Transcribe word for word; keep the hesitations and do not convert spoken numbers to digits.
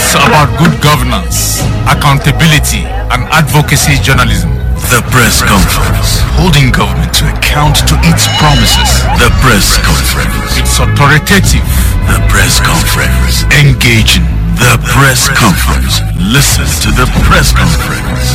It's about good governance, accountability, and advocacy journalism. The press conference, holding government to account to its promises. The press conference. It's authoritative. The press conference. Engaging. The press conference. Listen to the press conference.